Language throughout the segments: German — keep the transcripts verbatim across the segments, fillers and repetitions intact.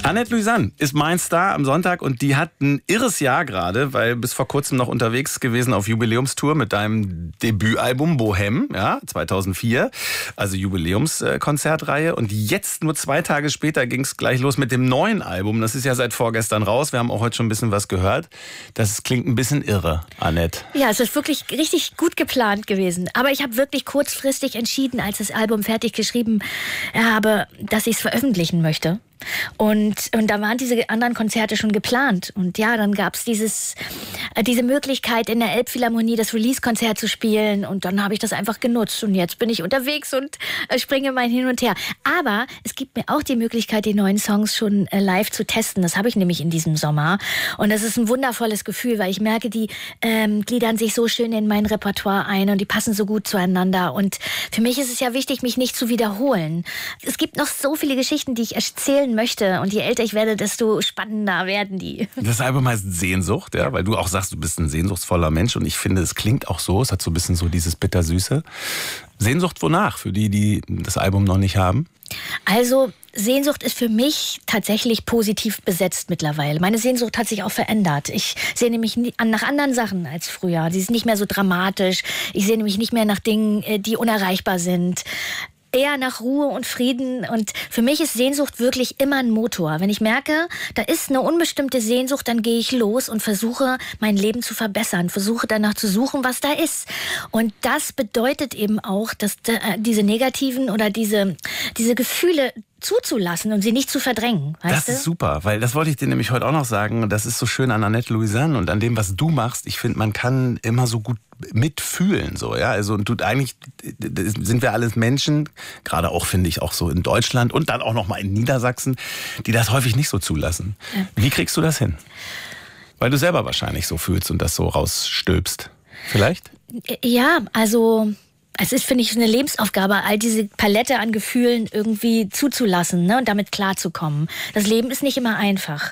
Annette Louisanne ist mein Star am Sonntag und die hat ein irres Jahr gerade, weil bis vor kurzem noch unterwegs gewesen auf Jubiläumstour mit deinem Debütalbum Bohem, ja, zweitausendvier, also Jubiläumskonzertreihe. Und jetzt, nur zwei Tage später, ging es gleich los mit dem neuen Album. Das ist ja seit vorgestern raus. Wir haben auch heute schon ein bisschen was gehört. Das klingt ein bisschen irre, Annette. Ja, es ist wirklich richtig gut geplant gewesen. Aber ich habe wirklich kurzfristig entschieden, als das Album fertig geschrieben habe, dass ich es veröffentlichen möchte. Und, und da waren diese anderen Konzerte schon geplant. Und ja, dann gab es dieses, äh, diese Möglichkeit, in der Elbphilharmonie das Release-Konzert zu spielen. Und dann habe ich das einfach genutzt. Und jetzt bin ich unterwegs und äh, springe mein hin und her. Aber es gibt mir auch die Möglichkeit, die neuen Songs schon äh, live zu testen. Das habe ich nämlich in diesem Sommer. Und das ist ein wundervolles Gefühl, weil ich merke, die ähm, gliedern sich so schön in mein Repertoire ein und die passen so gut zueinander. Und für mich ist es ja wichtig, mich nicht zu wiederholen. Es gibt noch so viele Geschichten, die ich erzählen möchte. Und je älter ich werde, desto spannender werden die. Das Album heißt Sehnsucht, ja, weil du auch sagst, du bist ein sehnsuchtsvoller Mensch. Und ich finde, es klingt auch so. Es hat so ein bisschen so dieses Bittersüße. Sehnsucht wonach? Für die, die das Album noch nicht haben? Also Sehnsucht ist für mich tatsächlich positiv besetzt mittlerweile. Meine Sehnsucht hat sich auch verändert. Ich sehne mich nach anderen Sachen als früher. Sie ist nicht mehr so dramatisch. Ich sehne mich nicht mehr nach Dingen, die unerreichbar sind. Eher nach Ruhe und Frieden. Und für mich ist Sehnsucht wirklich immer ein Motor. Wenn ich merke, da ist eine unbestimmte Sehnsucht, dann gehe ich los und versuche, mein Leben zu verbessern. Versuche danach zu suchen, was da ist. Und das bedeutet eben auch, dass diese negativen oder diese, diese Gefühle zuzulassen und sie nicht zu verdrängen. Weißt das du? ist super, weil das wollte ich dir nämlich heute auch noch sagen. Das ist so schön an Annette Louisanne und an dem, was du machst. Ich finde, man kann immer so gut mitfühlen, so, ja. Also, und du, eigentlich sind wir alles Menschen, gerade auch, finde ich, auch so in Deutschland und dann auch noch mal in Niedersachsen, die das häufig nicht so zulassen. Ja. Wie kriegst du das hin? Weil du selber wahrscheinlich so fühlst und das so rausstülpst. Vielleicht? Ja, also es ist, finde ich, eine Lebensaufgabe, all diese Palette an Gefühlen irgendwie zuzulassen, ne, und damit klarzukommen. Das Leben ist nicht immer einfach.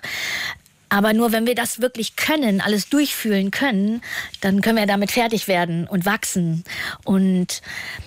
Aber nur wenn wir das wirklich können, alles durchfühlen können, dann können wir damit fertig werden und wachsen. Und